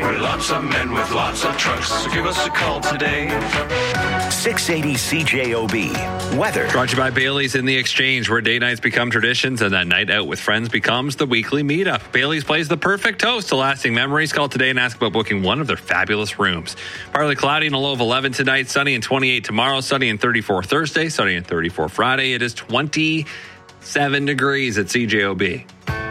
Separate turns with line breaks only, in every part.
We're lots of men with lots of trucks, so give us a call today.
680 CJOB. Weather.
Brought to you by Bailey's in the Exchange, where day nights become traditions and that night out with friends becomes the weekly meetup. Bailey's plays the perfect toast to lasting memories. Call today and ask about booking one of their fabulous rooms. Partly cloudy and a low of 11 tonight, sunny and 28 tomorrow, sunny and 34 Thursday, sunny and 34 Friday. It is 27 degrees at CJOB.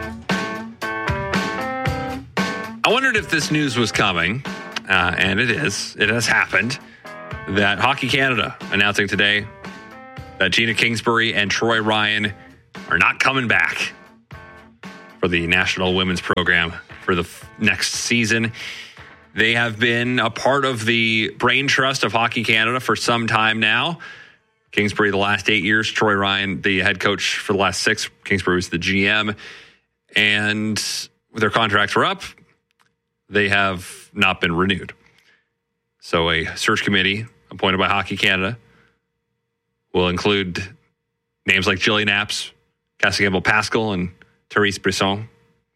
I wondered if this news was coming, and it is. It has happened, that Hockey Canada announcing today that Gina Kingsbury and Troy Ryan are not coming back for the National Women's Program for the next season. They have been a part of the brain trust of Hockey Canada for some time now. Kingsbury the last 8 years, Troy Ryan the head coach for the last 6. Kingsbury was the GM. And their contracts were up. They have not been renewed. So a search committee appointed by Hockey Canada will include names like Jillian Apps, Cassie Campbell-Pascal, and Therese Brisson.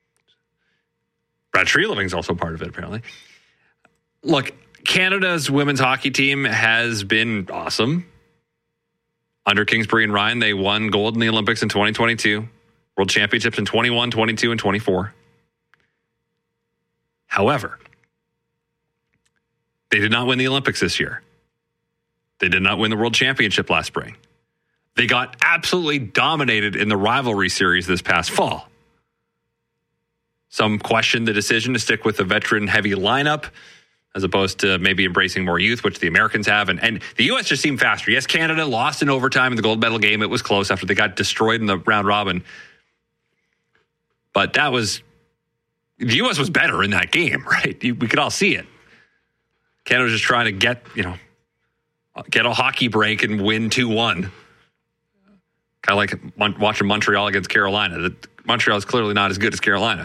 Brad Treliving is also part of it, apparently. Look, Canada's women's hockey team has been awesome. Under Kingsbury and Ryan, they won gold in the Olympics in 2022, World Championships in 21, 22, and 24. However, they did not win the Olympics this year. They did not win the World Championship last spring. They got absolutely dominated in the rivalry series this past fall. Some questioned the decision to stick with a veteran-heavy lineup as opposed to maybe embracing more youth, which the Americans have. And the U.S. just seemed faster. Yes, Canada lost in overtime in the gold medal game. It was close after they got destroyed in the round robin. But that was... The U.S. was better in that game, right? We could all see it. Canada was just trying to get a hockey break and win 2-1. Kind of like watching Montreal against Carolina. Montreal is clearly not as good as Carolina.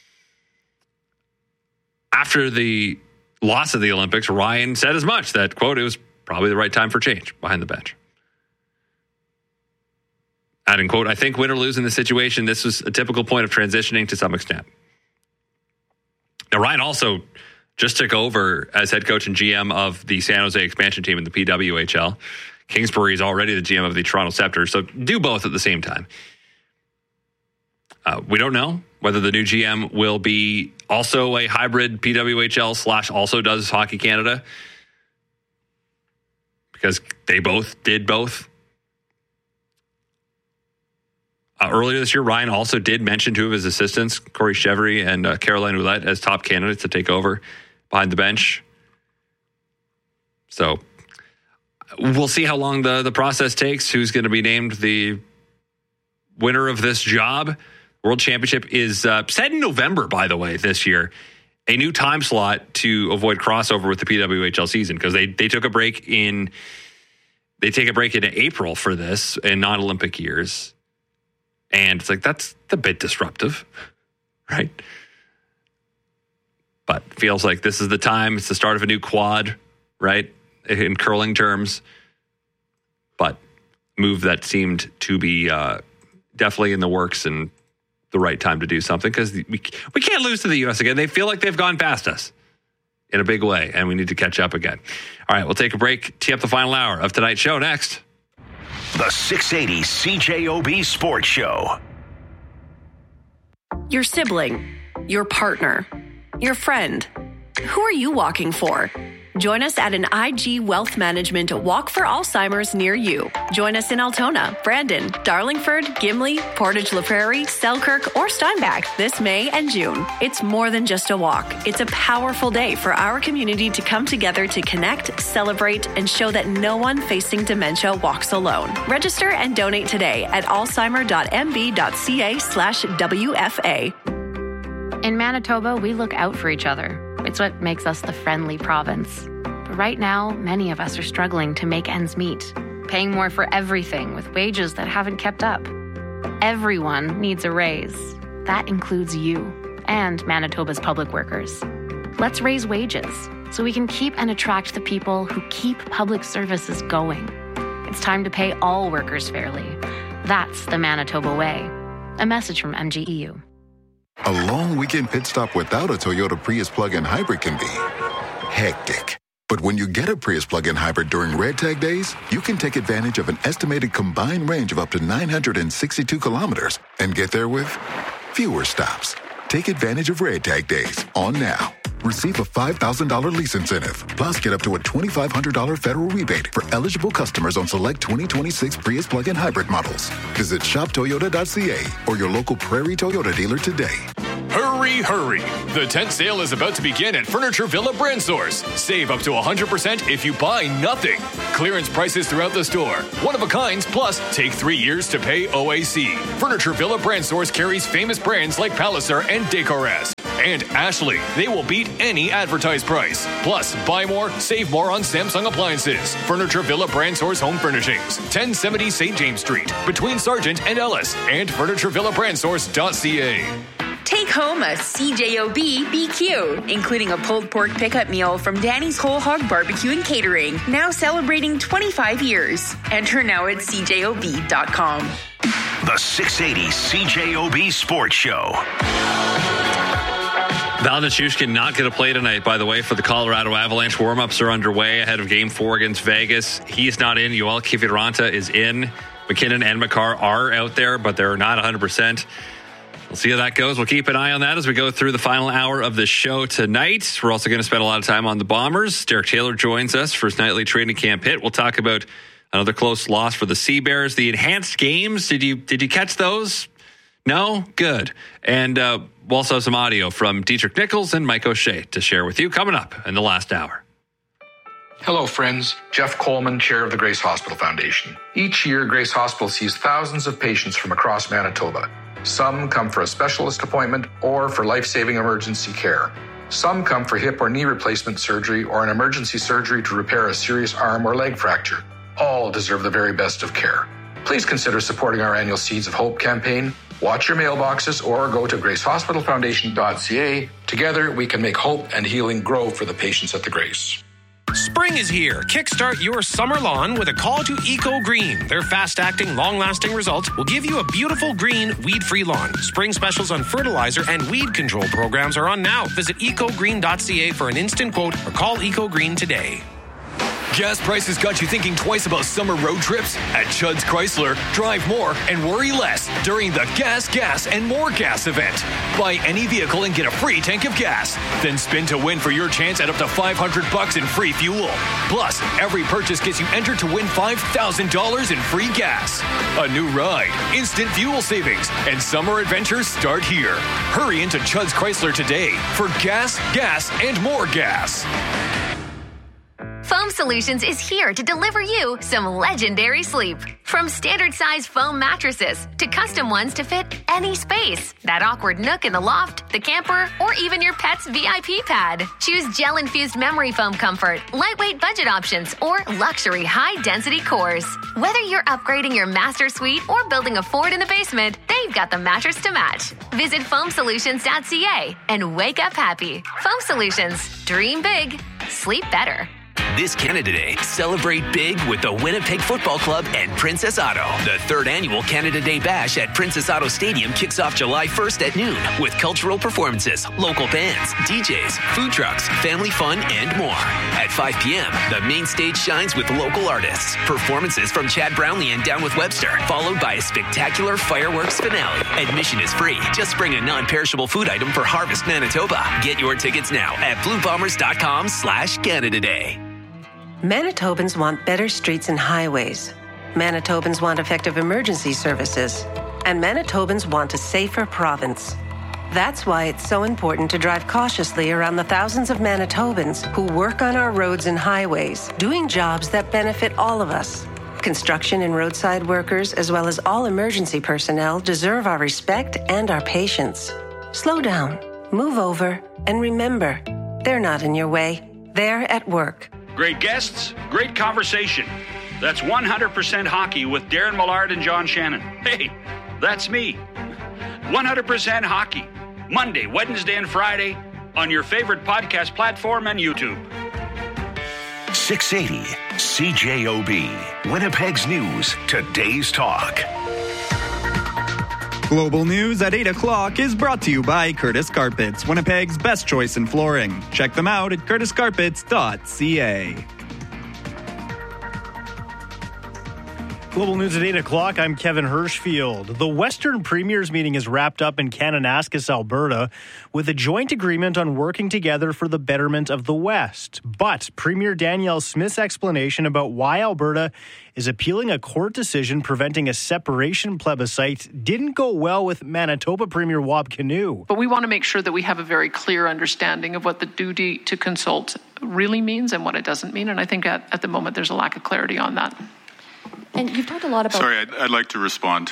After the loss of the Olympics, Ryan said as much that, quote, it was probably the right time for change behind the bench. Adding, quote, I think win or lose in this situation, this was a typical point of transitioning to some extent. Now, Ryan also just took over as head coach and GM of the San Jose expansion team in the PWHL. Kingsbury is already the GM of the Toronto Scepter, so do both at the same time. We don't know whether the new GM will be also a hybrid PWHL / also does Hockey Canada, because they both did both. Earlier this year, Ryan also did mention 2 of his assistants, Corey Chevry and Caroline Ouellette, as top candidates to take over behind the bench. So we'll see how long the process takes, who's going to be named the winner of this job. World Championship is set in November, by the way, this year. A new time slot to avoid crossover with the PWHL season, because they took a break in... They take a break in April for this in non-Olympic years. And it's like, that's a bit disruptive, right? But feels like this is the time. It's the start of a new quad, right? In curling terms. But move that seemed to be definitely in the works and the right time to do something, because we can't lose to the U.S. again. They feel like they've gone past us in a big way, and we need to catch up again. All right, we'll take a break, tee up the final hour of tonight's show next.
The 680 CJOB Sports Show.
Your sibling, your partner, your friend. Who are you walking for? Join us at an IG Wealth Management Walk for Alzheimer's near you. Join us in Altona, Brandon, Darlingford, Gimli, Portage La Prairie, Selkirk, or Steinbach this May and June. It's more than just a walk. It's a powerful day for our community to come together to connect, celebrate, and show that no one facing dementia walks alone. Register and donate today at alzheimer.mb.ca/WFA.
In Manitoba, we look out for each other. It's what makes us the friendly province. But right now, many of us are struggling to make ends meet, paying more for everything with wages that haven't kept up. Everyone needs a raise. That includes you and Manitoba's public workers. Let's raise wages so we can keep and attract the people who keep public services going. It's time to pay all workers fairly. That's the Manitoba way. A message from MGEU.
A long weekend pit stop without a Toyota Prius plug-in hybrid can be hectic. But when you get a Prius plug-in hybrid during Red Tag days, you can take advantage of an estimated combined range of up to 962 kilometers and get there with fewer stops. Take advantage of Red Tag days on now. Receive a $5,000 lease incentive, plus get up to a $2,500 federal rebate for eligible customers on select 2026 Prius plug-in hybrid models. Visit shoptoyota.ca or your local Prairie Toyota dealer today.
Hurry, hurry! The tent sale is about to begin at Furniture Villa Brand Source. Save up to 100% if you buy nothing. Clearance prices throughout the store. One-of-a-kinds, plus take 3 years to pay OAC. Furniture Villa Brand Source carries famous brands like Palliser and Decorez. And Ashley, they will beat any advertised price. Plus, buy more, save more on Samsung appliances. Furniture Villa Brand Source Home Furnishings, 1070 St. James Street, between Sargent and Ellis, and FurnitureVillaBrandSource.ca.
Take home a CJOB BQ, including a pulled pork pickup meal from Danny's Whole Hog Barbecue and Catering, now celebrating 25 years. Enter now at CJOB.com.
The 680 CJOB Sports Show.
Val Nichushkin not going to play tonight, by the way, for the Colorado Avalanche. Warm-ups are underway ahead of Game 4 against Vegas. He's not in. Yoel Kiviranta is in. McKinnon and Makar are out there, but they're not 100%. We'll see how that goes. We'll keep an eye on that as we go through the final hour of the show tonight. We're also going to spend a lot of time on the Bombers. Derek Taylor joins us for his nightly training camp hit. We'll talk about another close loss for the Sea Bears. The enhanced games, did you catch those? No? Good. And we'll also have some audio from Dietrich Nichols and Mike O'Shea to share with you coming up in the last hour.
Hello, friends. Jeff Coleman, chair of the Grace Hospital Foundation. Each year, Grace Hospital sees thousands of patients from across Manitoba. Some come for a specialist appointment or for life-saving emergency care. Some come for hip or knee replacement surgery or an emergency surgery to repair a serious arm or leg fracture. All deserve the very best of care. Please consider supporting our annual Seeds of Hope campaign. Watch your mailboxes or go to gracehospitalfoundation.ca. Together, we can make hope and healing grow for the patients at the Grace.
Spring is here. Kickstart your summer lawn with a call to Eco Green. Their fast-acting, long-lasting results will give you a beautiful green, weed-free lawn. Spring specials on fertilizer and weed control programs are on now. Visit ecogreen.ca for an instant quote or call Eco Green today.
Gas prices got you thinking twice about summer road trips? At Chudd's Chrysler, drive more and worry less during the Gas, and More Gas event. Buy any vehicle and get a free tank of gas. Then spin to win for your chance at up to $500 in free fuel. Plus, every purchase gets you entered to win $5,000 in free gas. A new ride, instant fuel savings, and summer adventures start here. Hurry into Chudd's Chrysler today for Gas, and More Gas.
Foam Solutions is here to deliver you some legendary sleep. From standard size foam mattresses to custom ones to fit any space, that awkward nook in the loft, the camper, or even your pet's VIP pad. Choose gel-infused memory foam comfort, lightweight budget options, or luxury high-density cores. Whether you're upgrading your master suite or building a fort in the basement, they've got the mattress to match. Visit foamsolutions.ca and wake up happy. Foam Solutions. Dream big. Sleep better.
This Canada Day, celebrate big with the Winnipeg Football Club and Princess Auto. The third annual Canada Day Bash at Princess Auto Stadium kicks off July 1st at noon with cultural performances, local bands, DJs, food trucks, family fun, and more. At 5 p.m., the main stage shines with local artists. Performances from Chad Brownlee and Down with Webster, followed by a spectacular fireworks finale. Admission is free. Just bring a non-perishable food item for Harvest Manitoba. Get your tickets now at bluebombers.com/Canada Day.
Manitobans want better streets and highways. Manitobans want effective emergency services. And Manitobans want a safer province. That's why it's so important to drive cautiously around the thousands of Manitobans who work on our roads and highways, doing jobs that benefit all of us. Construction and roadside workers, as well as all emergency personnel, deserve our respect and our patience. Slow down, move over, and remember, they're not in your way. They're at work.
Great guests, great conversation. That's 100% Hockey with Darren Millard and John Shannon. Hey, that's me. 100% Hockey. Monday, Wednesday, and Friday on your favorite podcast platform and YouTube.
680 CJOB. Winnipeg's news, today's talk.
Global News at 8 o'clock is brought to you by Curtis Carpets, Winnipeg's best choice in flooring. Check them out at curtiscarpets.ca.
Global News at 8 o'clock, I'm Kevin Hirschfield. The Western Premiers meeting is wrapped up in Kananaskis, Alberta, with a joint agreement on working together for the betterment of the West. But Premier Danielle Smith's explanation about why Alberta is appealing a court decision preventing a separation plebiscite didn't go well with Manitoba Premier Wab Kinew.
But we want to make sure that we have a very clear understanding of what the duty to consult really means and what it doesn't mean. And I think at the moment there's a lack of clarity on that.
And you've talked a lot about...
Sorry, I'd like to respond.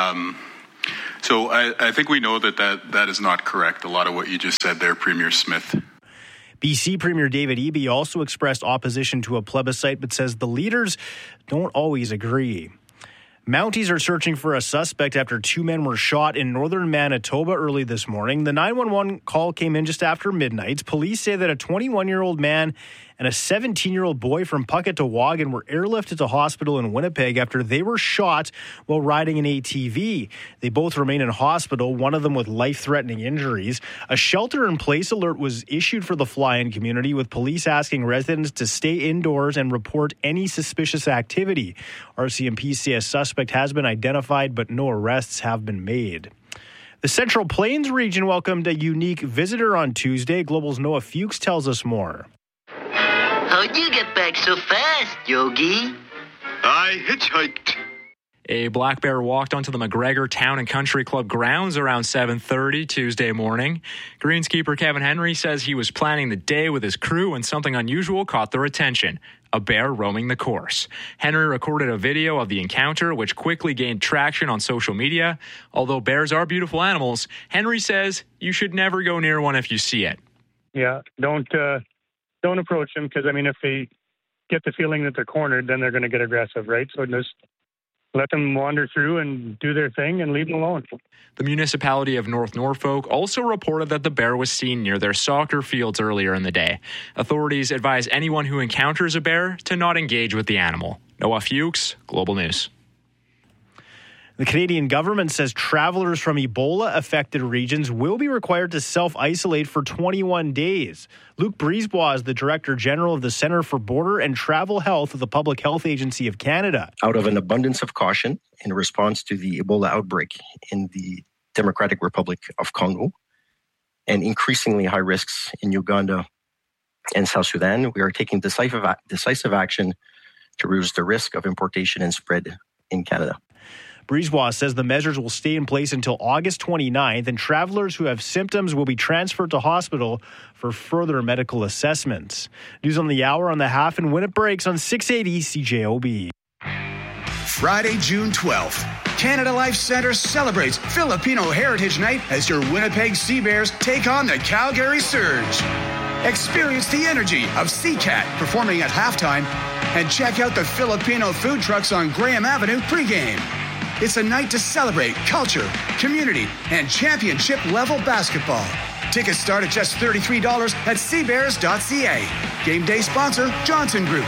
So I think we know that is not correct, a lot of what you just said there, Premier Smith.
BC Premier David Eby also expressed opposition to a plebiscite, but says the leaders don't always agree. Mounties are searching for a suspect after two men were shot in northern Manitoba early this morning. The 911 call came in just after midnight. Police say that a 21-year-old man and a 17-year-old boy from Puckett-Wagon were airlifted to hospital in Winnipeg after they were shot while riding an ATV. They both remain in hospital, one of them with life-threatening injuries. A shelter-in-place alert was issued for the fly-in community, with police asking residents to stay indoors and report any suspicious activity. RCMP say a suspect has been identified, but no arrests have been made. The Central Plains region welcomed a unique visitor on Tuesday. Global's Noah Fuchs tells us more.
How'd you get back so fast, Yogi?
I hitchhiked. A black bear walked onto the McGregor Town and Country Club grounds around 7:30 Tuesday morning. Greenskeeper Kevin Henry says he was planning the day with his crew when something unusual caught their attention: a bear roaming the course. Henry recorded a video of the encounter, which quickly gained traction on social media. Although bears are beautiful animals, Henry says you should never go near one if you see it.
Yeah, don't approach them, because, I mean, if they get the feeling that they're cornered, then they're going to get aggressive, right? So just let them wander through and do their thing and leave them alone.
The municipality of North Norfolk also reported that the bear was seen near their soccer fields earlier in the day. Authorities advise anyone who encounters a bear to not engage with the animal. Noah Fuchs, Global News.
The Canadian government says travelers from Ebola-affected regions will be required to self-isolate for 21 days. Luc Brisebois is the Director General of the Centre for Border and Travel Health of the Public Health Agency of Canada.
Out of an abundance of caution in response to the Ebola outbreak in the Democratic Republic of Congo and increasingly high risks in Uganda and South Sudan, we are taking decisive action to reduce the risk of importation and spread in Canada.
Brisebois says the measures will stay in place until August 29th, and travelers who have symptoms will be transferred to hospital for further medical assessments. News on the hour on the half, and when it breaks on 680 CJOB.
Friday, June 12th. Canada Life Centre celebrates Filipino Heritage Night as your Winnipeg Sea Bears take on the Calgary Surge. Experience the energy of SeaCat performing at halftime and check out the Filipino food trucks on Graham Avenue pregame. It's a night to celebrate culture, community, and championship-level basketball. Tickets start at just $33 at seabears.ca. Game day sponsor, Johnson Group.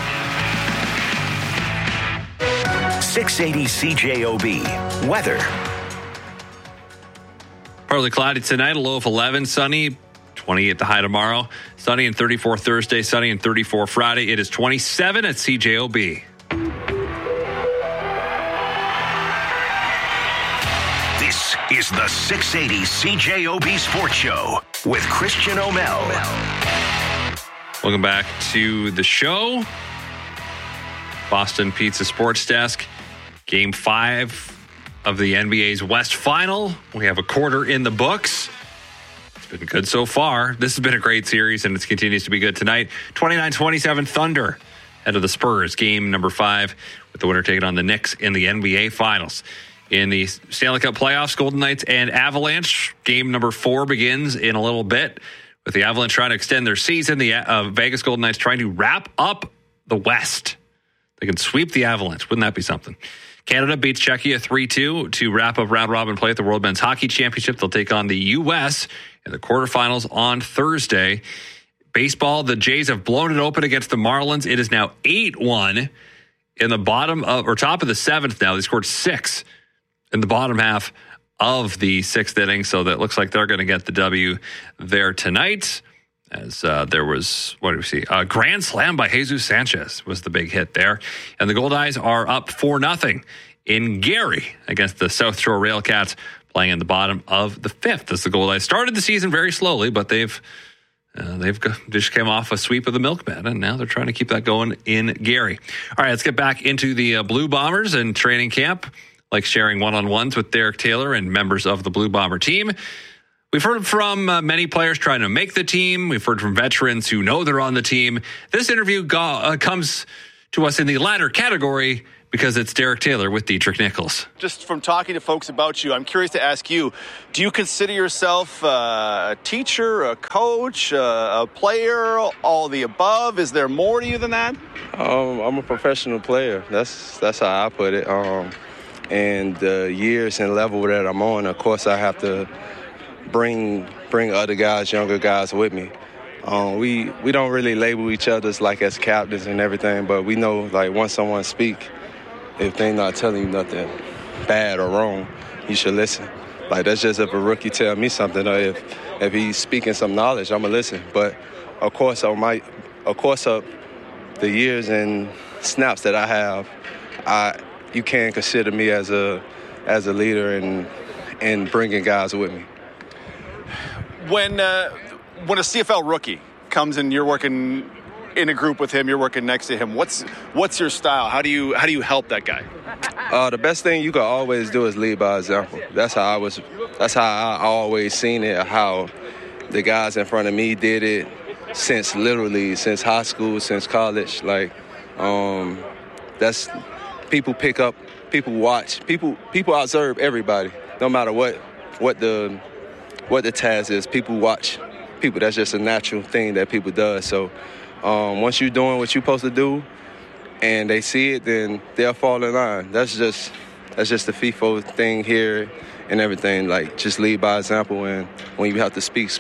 680 CJOB. Weather.
Partly cloudy tonight, a low of 11, sunny, 28 the high tomorrow. Sunny and 34 Thursday, sunny and 34 Friday. It is 27 at CJOB.
This is the 680 CJOB Sports Show with Christian O'Mel.
Welcome back to the show. Boston Pizza Sports Desk. Game 5 of the NBA's West Final. We have a quarter in the books. It's been good so far. This has been a great series, and it continues to be good tonight. 29-27 Thunder ahead of the Spurs. Game number 5 with the winner taking on the Knicks in the NBA Finals. In the Stanley Cup playoffs, Golden Knights and Avalanche. Game number 4 begins in a little bit, with the Avalanche trying to extend their season. The Vegas Golden Knights trying to wrap up the West. They can sweep the Avalanche. Wouldn't that be something? Canada beats Czechia 3-2 to wrap up round-robin play at the World Men's Hockey Championship. They'll take on the U.S. in the quarterfinals on Thursday. Baseball, the Jays have blown it open against the Marlins. It is now 8-1 in the top of the 7th now. They scored 6 in the bottom half of the 6th inning, so that looks like they're going to get the W there tonight. As there was, what do we see? A grand slam by Jesus Sanchez was the big hit there. And the Goldeyes are up 4-0 in Gary against the South Shore Railcats, playing in the bottom of the 5th. As the Goldeyes started the season very slowly, but they've just came off a sweep of the Milkmen, and now they're trying to keep that going in Gary. All right, let's get back into the Blue Bombers and training camp, like sharing one-on-ones with Derek Taylor and members of the Blue Bomber team. We've heard from many players trying to make the team. We've heard from veterans who know they're on the team. This interview comes to us in the latter category because it's Derek Taylor with Dietrich Nichols.
Just from talking to folks about you, I'm curious to ask you, do you consider yourself a teacher, a coach, a player, all the above? Is there more to you than that?
I'm a professional player. That's how I put it. And the years and level that I'm on, of course, I have to bring other guys, younger guys with me. We don't really label each other as captains and everything, but we know once someone speak, if they're not telling you nothing bad or wrong, you should listen. That's just if a rookie tell me something, or if he's speaking some knowledge, I'm gonna listen. But of course of the years and snaps that I have, you can consider me as a leader and bringing guys with me.
When a CFL rookie comes and you're working in a group with him, you're working next to him, what's your style? How do you help that guy?
The best thing you can always do is lead by example. That's how I always seen it, how the guys in front of me did it since high school, since college. That's people pick up, people watch, people observe everybody, no matter what the task is. People watch people. That's just a natural thing that people does. So once you're doing what you're supposed to do and they see it, then they'll fall in line. That's just the FIFO thing here and everything. Just lead by example, and when you have to speak.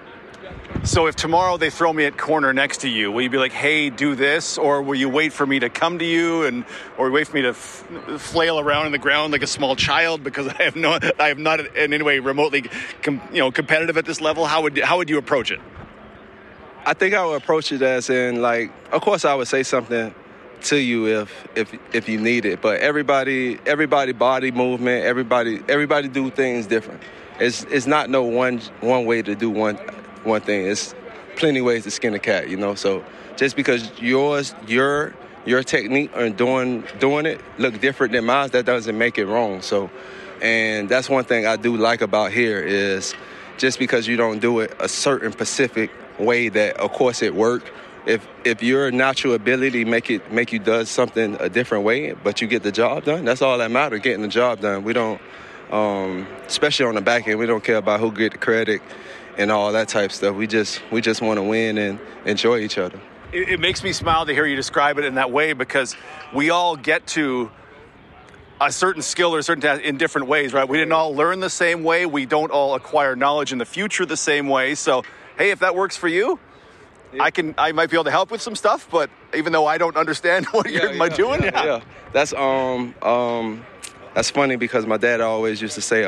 So if tomorrow they throw me at corner next to you, will you be like, hey, do this? Or will you wait for me to come to you, or wait for me to flail around in the ground like a small child because I have not in any way remotely competitive at this level? How would you approach it?
I think I would approach it as in, of course I would say something to you if you need it, but everybody body movement, everybody do things different. It's not no one way to do one thing. It's plenty ways to skin a cat, So just because your technique on doing it look different than mine, that doesn't make it wrong. So, and that's one thing I do like about here is just because you don't do it a certain specific way that, of course, it worked. If your natural ability make you do something a different way, but you get the job done, that's all that matters, getting the job done. We don't, especially on the back end, we don't care about who get the credit and all that type of stuff. We just want to win and enjoy each other.
It makes me smile to hear you describe it in that way, because we all get to a certain skill or a certain task in different ways, right? We didn't all learn the same way. We don't all acquire knowledge in the future the same way. So, hey, if that works for you, yeah. I might be able to help with some stuff, but even though I don't understand what you're doing.
Yeah. That's funny because my dad always used to say,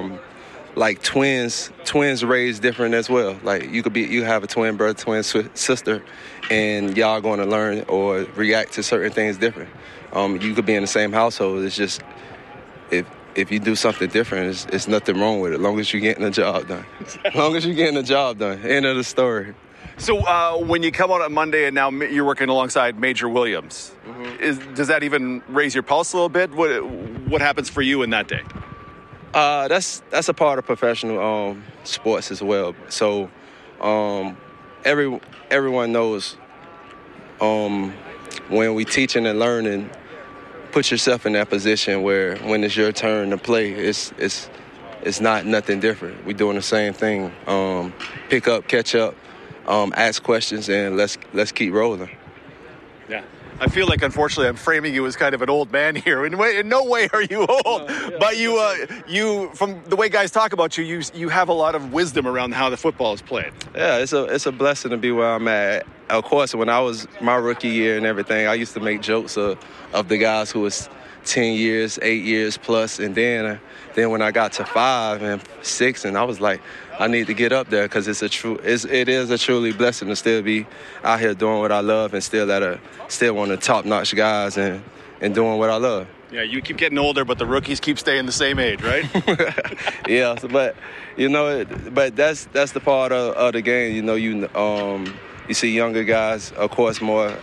twins raised different as well. You have a twin brother, twin sister, and y'all going to learn or react to certain things different. You could be in the same household. It's just if you do something different, it's nothing wrong with it, as long as you're getting the job done. End of the story.
So when you come out on Monday and now you're working alongside Major Williams, does that even raise your pulse a little bit? What happens for you in that day?
That's a part of professional sports as well. So everyone knows when we teaching and learning, put yourself in that position where when it's your turn to play, it's not nothing different. We're doing the same thing. Pick up, catch up, ask questions, and let's keep rolling.
Yeah. I feel like, unfortunately, I'm framing you as kind of an old man here. In no way are you old, but you, from the way guys talk about you, you have a lot of wisdom around how the football is played.
Yeah, it's a blessing to be where I'm at. Of course, when I was my rookie year and everything, I used to make jokes of the guys who was 10 years, 8 years plus. And then when I got to 5 and 6, and I was like, I need to get up there because it is a truly blessing to still be out here doing what I love and still one of the top-notch guys and doing what I love.
Yeah, you keep getting older, but the rookies keep staying the same age, right?
Yeah, but that's the part of the game. You see younger guys, of course,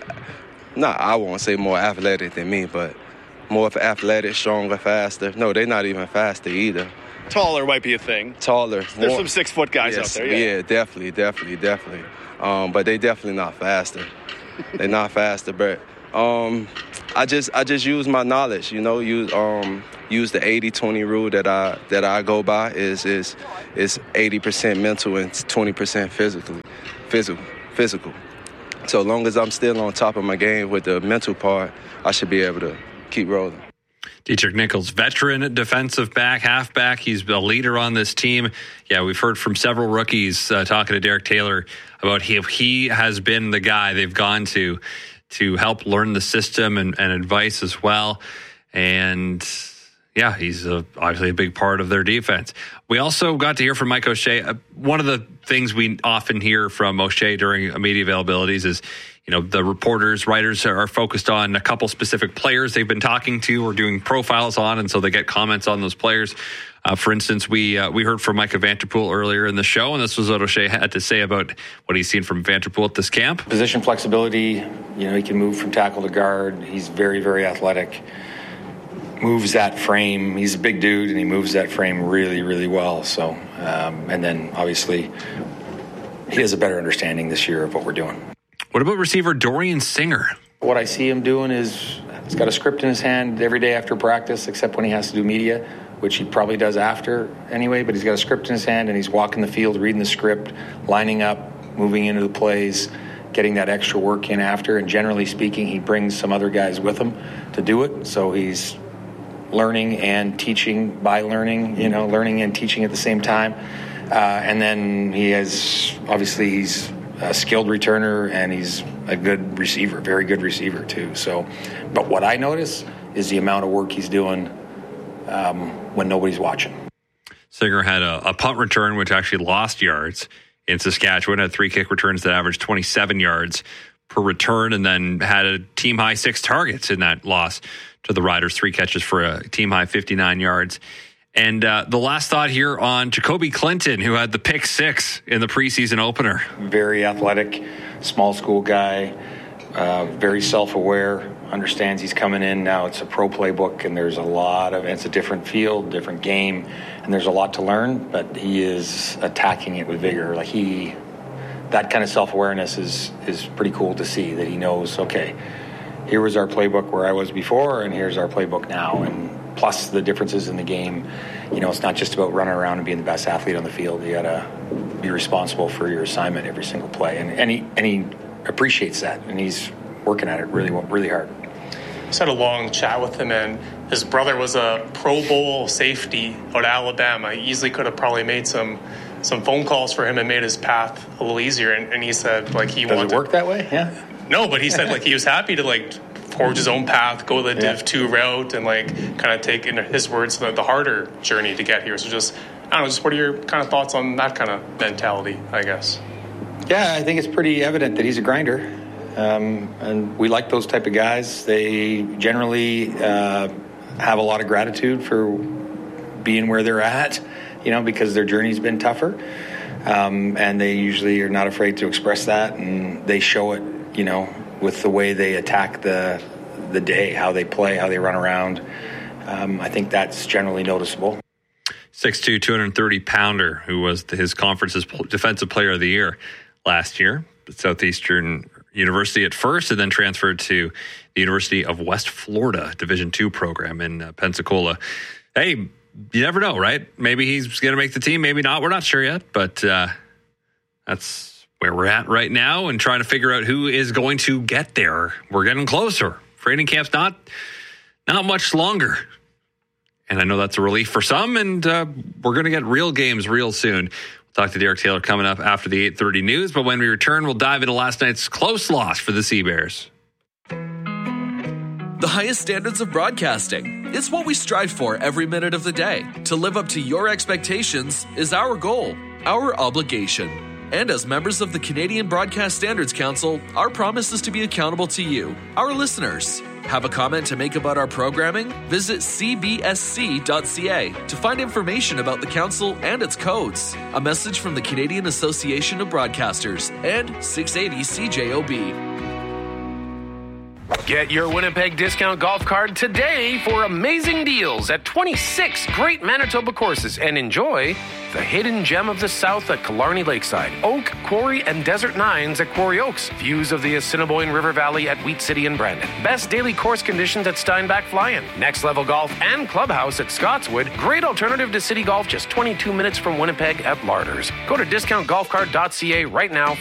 I won't say more athletic than me, but more athletic, stronger, faster. No, they're not even faster either.
Taller might be a thing.
Taller.
There's some 6-foot guys out there.
Yeah, definitely. But they definitely not faster. They're not faster, but I just use my knowledge, use the 80-20 rule that I go by is 80% mental and 20% physical. So as long as I'm still on top of my game with the mental part, I should be able to keep rolling.
Dietrich Nichols, veteran defensive back, halfback. He's a leader on this team. Yeah, we've heard from several rookies talking to Derek Taylor about he has been the guy they've gone to help learn the system and advice as well. And yeah, he's obviously a big part of their defense. We also got to hear from Mike O'Shea. One of the things we often hear from O'Shea during media availabilities is, the reporters, writers are focused on a couple specific players they've been talking to or doing profiles on, and so they get comments on those players. For instance, we heard from Micah Vanterpool earlier in the show, and this was what O'Shea had to say about what he's seen from Vanterpool at this camp.
Position flexibility, he can move from tackle to guard. He's very, very athletic. Moves that frame. He's a big dude, and he moves that frame really, really well. So, and then obviously he has a better understanding this year of what we're doing.
What about receiver Dorian Singer?
What I see him doing is he's got a script in his hand every day after practice, except when he has to do media, which he probably does after anyway, but he's got a script in his hand and he's walking the field, reading the script, lining up, moving into the plays, getting that extra work in after. And generally speaking, he brings some other guys with him to do it. So he's learning and teaching by learning, learning and teaching at the same time. And then he's a skilled returner, and he's a good receiver, very good receiver too. So, but what I notice is the amount of work he's doing when nobody's watching.
Singer had a punt return, which actually lost yards in Saskatchewan, had 3 kick returns that averaged 27 yards per return, and then had a team-high 6 targets in that loss to the Riders, 3 catches for a team-high 59 yards. And the last thought here on Jacoby Clinton, who had the pick 6 in the preseason opener.
Very athletic, small school guy, very self-aware, understands he's coming in now. It's a pro playbook, and there's it's a different field, different game, and there's a lot to learn, but he is attacking it with vigor. That kind of self-awareness is pretty cool to see, that he knows, okay, here was our playbook where I was before, and here's our playbook now. And plus the differences in the game, it's not just about running around and being the best athlete on the field. You got to be responsible for your assignment every single play. And he appreciates that, and he's working at it really, really hard.
I just had a long chat with him, and his brother was a Pro Bowl safety out of Alabama. He easily could have probably made some phone calls for him and made his path a little easier. And he said, he wanted...
Does it work that way? Yeah.
No, but he said, he was happy to, forge his own path, go the Div 2 route, and kind of take, in his words, the harder journey to get here. So just what are your kind of thoughts on that kind of mentality, I guess?
Yeah, I think it's pretty evident that he's a grinder, and we like those type of guys. They generally have a lot of gratitude for being where they're at, because their journey's been tougher, and they usually are not afraid to express that, and they show it, with the way they attack the day, how they play, how they run around. I think that's generally noticeable.
6'2", 230-pounder, who was his conference's Defensive Player of the Year last year at Southeastern University at first, and then transferred to the University of West Florida Division II program in Pensacola. Hey, you never know, right? Maybe he's going to make the team, maybe not. We're not sure yet, but that's where we're at right now, and trying to figure out who is going to get there. We're getting closer. Training camp's not much longer. And I know that's a relief for some, and we're going to get real games real soon. We'll talk to Derek Taylor coming up after the 8:30 news, but when we return, we'll dive into last night's close loss for the Sea Bears.
the highest standards of broadcasting. It's what we strive for every minute of the day. To live up to your expectations is our goal, our obligation. And as members of the Canadian Broadcast Standards Council, our promise is to be accountable to you, our listeners. Have a comment to make about our programming? Visit cbsc.ca to find information about the council and its codes. A message from the Canadian Association of Broadcasters and 680 CJOB.
Get your Winnipeg Discount Golf Card today for amazing deals at 26 great Manitoba courses and enjoy the hidden gem of the South at Killarney Lakeside, Oak, Quarry, and Desert Nines at Quarry Oaks, views of the Assiniboine River Valley at Wheat City and Brandon, best daily course conditions at Steinbach Fly-In, Next Level Golf and Clubhouse at Scotswood, great alternative to City Golf just 22 minutes from Winnipeg at Larders. Go to discountgolfcard.ca right now